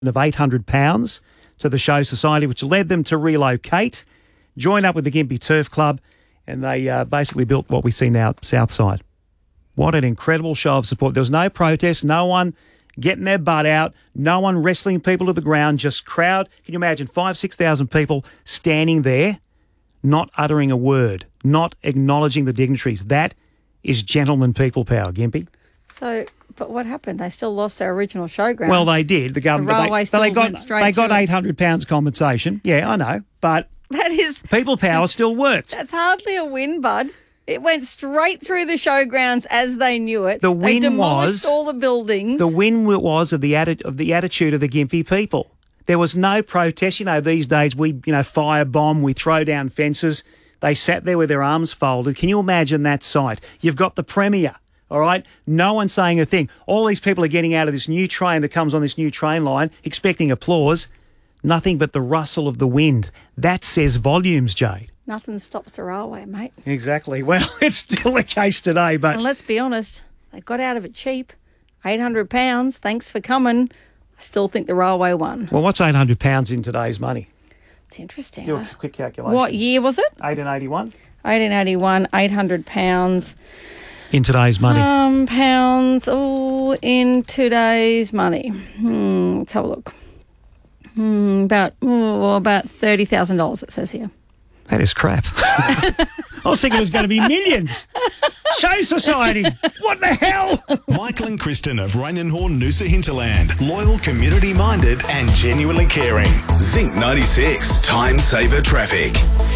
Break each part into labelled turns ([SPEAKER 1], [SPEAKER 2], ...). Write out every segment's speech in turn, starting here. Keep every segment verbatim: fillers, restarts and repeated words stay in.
[SPEAKER 1] of eight hundred pounds to the Show Society, which led them to relocate, join up with the Gympie Turf Club, and they uh, basically built what we see now, Southside. What an incredible show of support. There was no protest, no one getting their butt out, no one wrestling people to the ground, just crowd. Can you imagine five, six thousand people standing there, not uttering a word, not acknowledging the dignitaries? That is gentleman people power, Gympie.
[SPEAKER 2] So, but what happened? They still lost their original showgrounds.
[SPEAKER 1] Well, they did. The government,
[SPEAKER 2] the
[SPEAKER 1] but
[SPEAKER 2] railway
[SPEAKER 1] they,
[SPEAKER 2] still
[SPEAKER 1] but they got
[SPEAKER 2] went straight
[SPEAKER 1] they got
[SPEAKER 2] through.
[SPEAKER 1] eight hundred pounds compensation. Yeah, I know, but
[SPEAKER 2] That is
[SPEAKER 1] people power still worked.
[SPEAKER 2] That's hardly a win, bud. It went straight through the showgrounds as they knew it.
[SPEAKER 1] The
[SPEAKER 2] they
[SPEAKER 1] win
[SPEAKER 2] demolished
[SPEAKER 1] was
[SPEAKER 2] all the buildings.
[SPEAKER 1] The win was of the atti- of the attitude of the Gympie people. There was no protest. You know, these days we you know firebomb, we throw down fences. They sat there with their arms folded. Can you imagine that sight? You've got the Premier. All right, no one saying a thing. All these people are getting out of this new train that comes on this new train line, expecting applause. Nothing but the rustle of the wind. That says volumes, Jade.
[SPEAKER 2] Nothing stops the railway, mate.
[SPEAKER 1] Exactly. Well, it's still the case today, but
[SPEAKER 2] And let's be honest, they got out of it cheap. eight hundred pounds, thanks for coming. I still think the railway won.
[SPEAKER 1] well, what's eight hundred pounds in today's money?
[SPEAKER 2] It's interesting.
[SPEAKER 1] Do a
[SPEAKER 2] huh?
[SPEAKER 1] quick calculation.
[SPEAKER 2] What year was it?
[SPEAKER 1] eighteen eighty-one
[SPEAKER 2] eighteen eighty-one, eight hundred pounds.
[SPEAKER 1] in today's money.
[SPEAKER 2] Um, pounds, oh, in today's money. Hmm, let's have a look. Hmm, about oh, about thirty thousand dollars, it says here.
[SPEAKER 1] That is crap. I was thinking it was going to be millions. Show Society. What the hell?
[SPEAKER 3] Michael and Kristen of Rainenhorn, Noosa Hinterland. Loyal, community-minded and genuinely caring. Zinc ninety-six. Time Saver Traffic.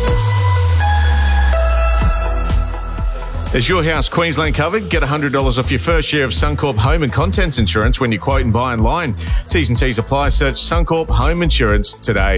[SPEAKER 4] Is your house Queensland covered? Get one hundred dollars off your first year of Suncorp Home and Contents Insurance when you quote and buy online. T's and C's apply. Search Suncorp Home Insurance today.